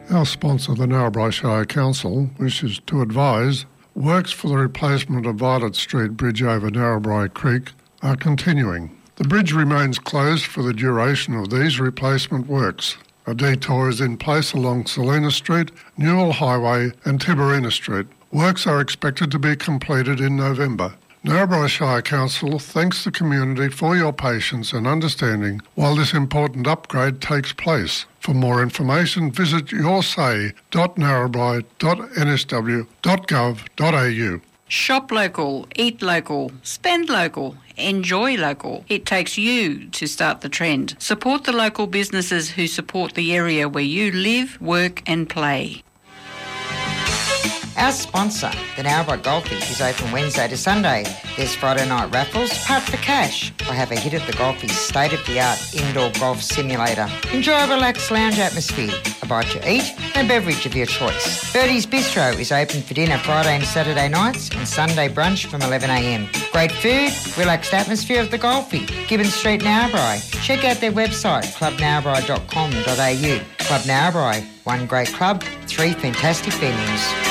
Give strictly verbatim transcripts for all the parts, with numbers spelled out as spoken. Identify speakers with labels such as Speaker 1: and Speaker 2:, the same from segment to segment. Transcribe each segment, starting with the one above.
Speaker 1: Our sponsor, the Narrabri Shire Council, wishes to advise works for the replacement of Violet Street Bridge over Narrabri Creek are continuing. The bridge remains closed for the duration of these replacement works. A detour is in place along Selina Street, Newell Highway and Tiberina Street. Works are expected to be completed in November. Narrabri Shire Council thanks the community for your patience and understanding while this important upgrade takes place. For more information, visit yoursay dot narrabri dot n s w dot gov dot a u.
Speaker 2: Shop local, eat local, spend local, enjoy local. It takes you to start the trend. Support the local businesses who support the area where you live, work and play.
Speaker 3: Our sponsor, the Narrabri Golfies, is open Wednesday to Sunday. There's Friday night raffles, part for cash, or have a hit at the Golfies' state-of-the-art indoor golf simulator. Enjoy a relaxed lounge atmosphere, a bite to eat and a beverage of your choice. Birdie's Bistro is open for dinner Friday and Saturday nights and Sunday brunch from eleven a m. Great food, relaxed atmosphere of the Golfie. Gibbon Street, Narrabri. Check out their website, club narrabri dot com dot a u. Club Narrabri, one great club, three fantastic venues.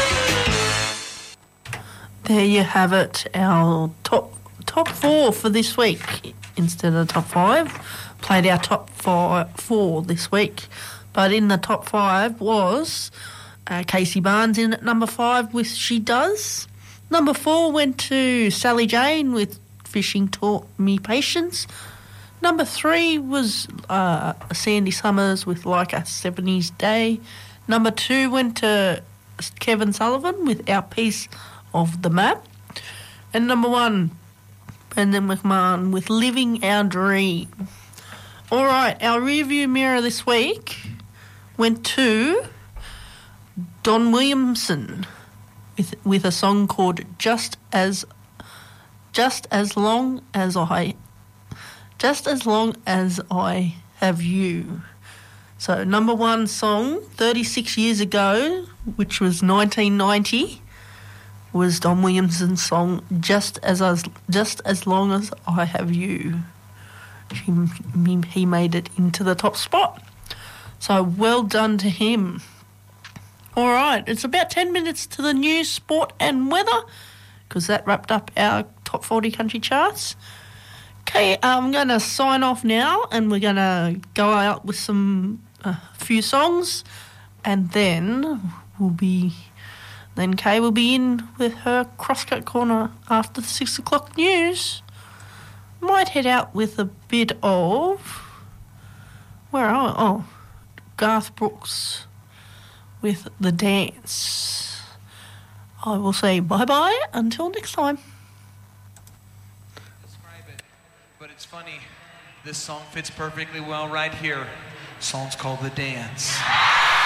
Speaker 4: There you have it, our top top four for this week instead of top five. Played our top five, four this week, but in the top five was uh, Casey Barnes in at number five with She Does. Number four went to Sally Jane with Fishing Taught Me Patience. Number three was uh, Sandy Summers with Like a seventies Day. Number two went to Kevin Sullivan with Our Piece of the Map. And number one, Brendan McMahon with Living Our Dream. All right, our rearview mirror this week went to Don Williamson with with a song called Just As Just As Long As I Just As Long As I Have You. So number one song thirty-six years ago, which was nineteen ninety, was Don Williamson's song Just As as Just As Long As I Have You. He, he made it into the top spot. So well done to him. All right, it's about ten minutes to the news, sport and weather, because that wrapped up our top forty country charts. Okay, I'm going to sign off now and we're going to go out with some a uh, few songs and then we'll be... Then Kay will be in with her Crosscut Corner after the six o'clock news. Might head out with a bit of... Where are we? Oh, Garth Brooks with The Dance. I will say bye-bye until next time.
Speaker 5: Describe it, but it's funny. This song fits perfectly well right here. The song's called The Dance.